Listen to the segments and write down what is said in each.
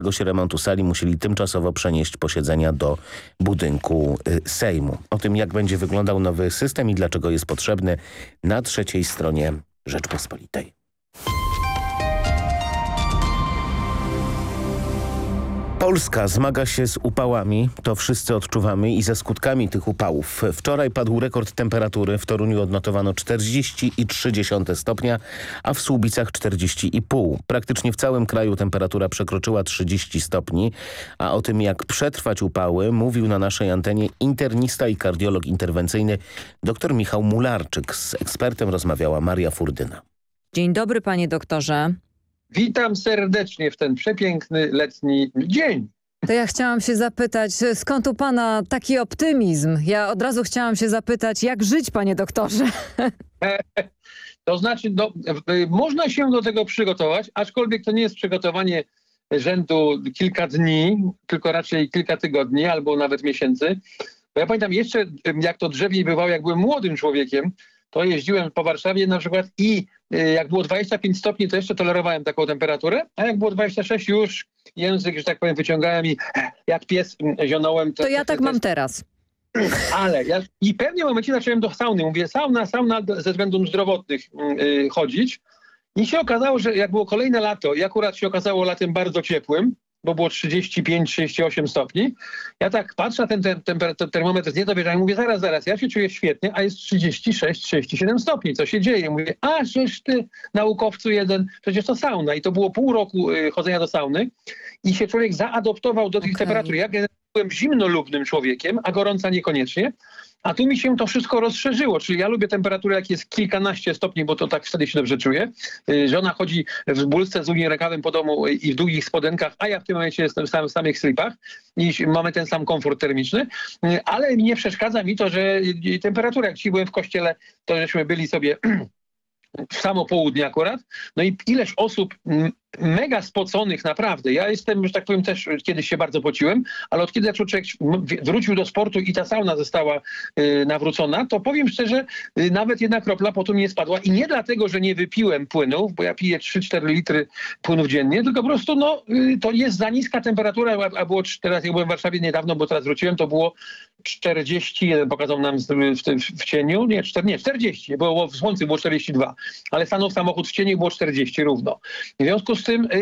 jakiegoś remontu sali musieli tymczasowo przenieść posiedzenia do budynku Sejmu. O tym, jak będzie wyglądał nowy system i dlaczego jest potrzebny, na 3. stronie Rzeczpospolitej. Polska zmaga się z upałami, to wszyscy odczuwamy, i ze skutkami tych upałów. Wczoraj padł rekord temperatury. W Toruniu odnotowano 40,3 stopnia, a w Słubicach 40,5. Praktycznie w całym kraju temperatura przekroczyła 30 stopni, a o tym, jak przetrwać upały, mówił na naszej antenie internista i kardiolog interwencyjny dr Michał Mularczyk. Z ekspertem rozmawiała Maria Furdyna. Dzień dobry, panie doktorze. Witam serdecznie w ten przepiękny letni dzień. To ja chciałam się zapytać, skąd u pana taki optymizm? Ja od razu chciałam się zapytać, jak żyć, panie doktorze? To znaczy, można się do tego przygotować, aczkolwiek to nie jest przygotowanie rzędu kilka dni, tylko raczej kilka tygodni albo nawet miesięcy. Bo ja pamiętam jeszcze, jak to drzewiej bywało, jak byłem młodym człowiekiem, to jeździłem po Warszawie na przykład i jak było 25 stopni, to jeszcze tolerowałem taką temperaturę, a jak było 26, już język, że tak powiem, wyciągałem i jak pies zionąłem. To ja tak mam teraz. Ale ja i w pewnym momencie zacząłem do sauny. Mówię, sauna ze względów zdrowotnych chodzić. I się okazało, że jak było kolejne lato, i akurat się okazało latem bardzo ciepłym, bo było 35-38 stopni. Ja tak patrzę, ten termometr nie dowierzam, mówię, zaraz, ja się czuję świetnie, a jest 36-37 stopni. Co się dzieje? Mówię, a żeż ty, naukowcu jeden, przecież to sauna. I to było pół roku chodzenia do sauny i się człowiek zaadoptował do tych temperatur. Ja byłem zimnolubnym człowieiem, a gorąca niekoniecznie. A tu mi się to wszystko rozszerzyło, czyli ja lubię temperaturę, jak jest kilkanaście stopni, bo to tak wtedy się dobrze czuję. Żona chodzi w bluzce z długim rękawem po domu i w długich spodenkach, a ja w tym momencie jestem w samych slipach i mamy ten sam komfort termiczny. Ale nie przeszkadza mi to, że temperatura, jak dzisiaj byłem w kościele, to żeśmy byli sobie w samo południe akurat, no i ileś osób mega spoconych naprawdę. Ja jestem, że tak powiem, też kiedyś się bardzo pociłem, ale od kiedy człowiek wrócił do sportu i ta sauna została nawrócona, to powiem szczerze, nawet jedna kropla potu nie spadła i nie dlatego, że nie wypiłem płynów, bo ja piję 3-4 litry płynów dziennie, tylko po prostu to jest za niska temperatura, a było teraz, jak byłem w Warszawie niedawno, bo teraz wróciłem, to było 41, pokazał nam w cieniu, nie 40, było w słońcu było 42, ale stanął samochód w cieniu i było 40 równo. W związku z tym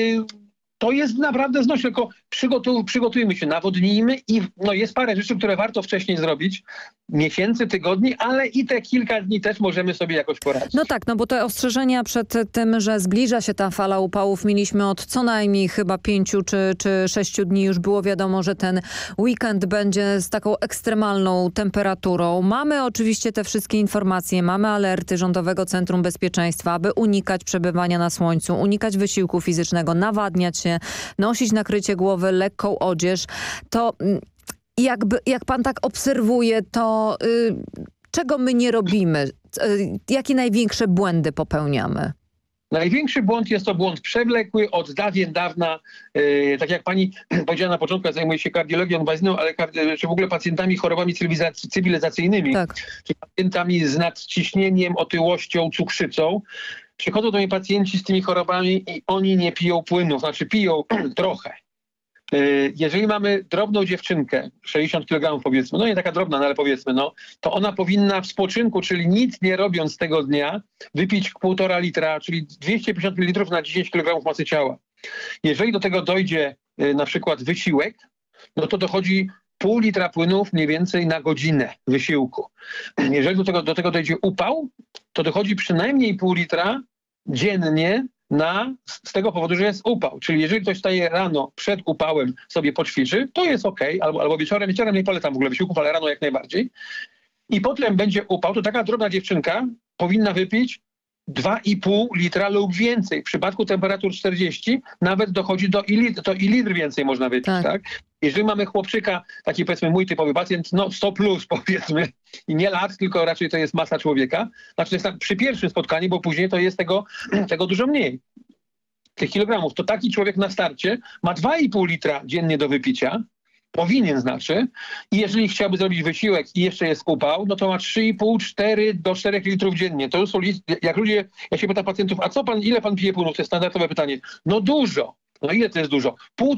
to jest naprawdę znośne, tylko przygotujmy się, nawodnijmy i jest parę rzeczy, które warto wcześniej zrobić, miesięcy, tygodni, ale i te kilka dni też możemy sobie jakoś poradzić. No tak, bo te ostrzeżenia przed tym, że zbliża się ta fala upałów, mieliśmy od co najmniej chyba 5 czy 6 dni. Już było wiadomo, że ten weekend będzie z taką ekstremalną temperaturą. Mamy oczywiście te wszystkie informacje, mamy alerty Rządowego Centrum Bezpieczeństwa, aby unikać przebywania na słońcu, unikać wysiłku fizycznego, nawadniać się, nosić nakrycie głowy, lekką odzież. To jak pan tak obserwuje, to czego my nie robimy? Jakie największe błędy popełniamy? Największy błąd jest to błąd przewlekły od dawien dawna. Tak jak pani powiedziała na początku, ja zajmuję się kardiologią bazyjną, ale czy w ogóle pacjentami chorobami cywilizacyjnymi, tak. Czy pacjentami z nadciśnieniem, otyłością, cukrzycą. Przychodzą do mnie pacjenci z tymi chorobami i oni nie piją płynów, znaczy piją trochę. Jeżeli mamy drobną dziewczynkę, 60 kg powiedzmy, nie taka drobna, ale powiedzmy, to ona powinna w spoczynku, czyli nic nie robiąc tego dnia, wypić 1,5 litra, czyli 250 ml na 10 kg masy ciała. Jeżeli do tego dojdzie na przykład wysiłek, to dochodzi 0,5 litra płynów mniej więcej na godzinę wysiłku. Jeżeli do tego dojdzie upał, to dochodzi przynajmniej 0,5 litra dziennie z tego powodu, że jest upał. Czyli jeżeli ktoś wstaje rano przed upałem, sobie poćwiczy, to jest okej, albo wieczorem. Wieczorem nie polecam w ogóle wysiłków, ale rano jak najbardziej. I potem będzie upał, to taka drobna dziewczynka powinna wypić 2,5 litra lub więcej. W przypadku temperatur 40 nawet dochodzi do litr więcej można wypić, tak? Jeżeli mamy chłopczyka, taki powiedzmy mój typowy pacjent, 100 plus powiedzmy, i nie lat, tylko raczej to jest masa człowieka, znaczy to jest tak przy pierwszym spotkaniu, bo później to jest tego dużo mniej, tych kilogramów. To taki człowiek na starcie ma 2,5 litra dziennie do wypicia, powinien znaczy, i jeżeli chciałby zrobić wysiłek i jeszcze jest upał, to ma 3,5-4 do 4 litrów dziennie. To już są jak ludzie, ja się pytam pacjentów, a ile pan pije płynów? To jest standardowe pytanie. Dużo. No ile to jest dużo?